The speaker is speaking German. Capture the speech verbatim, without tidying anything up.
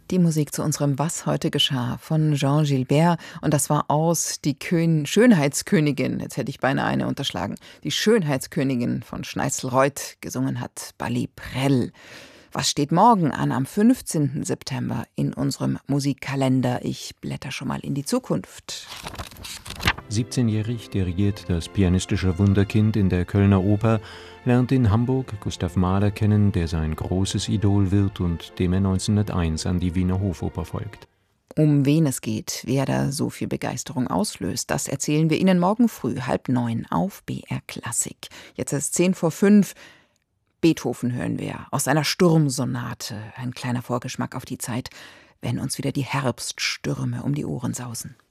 Die Musik zu unserem Was heute geschah von Jean Gilbert. Und das war aus Die Kön- Schönheitskönigin, jetzt hätte ich beinahe eine unterschlagen, die Schönheitskönigin von Schneißelreuth gesungen hat, Bali Prell. Was steht morgen an am fünfzehnten September in unserem Musikkalender? Ich blätter schon mal in die Zukunft. siebzehnjährig dirigiert das pianistische Wunderkind in der Kölner Oper, lernt in Hamburg Gustav Mahler kennen, der sein großes Idol wird und dem er neunzehnhunderteins an die Wiener Hofoper folgt. Um wen es geht, wer da so viel Begeisterung auslöst, das erzählen wir Ihnen morgen früh, halb neun, auf B R Klassik. Jetzt ist zehn vor fünf. Beethoven hören wir aus einer Sturmsonate. Ein kleiner Vorgeschmack auf die Zeit, wenn uns wieder die Herbststürme um die Ohren sausen.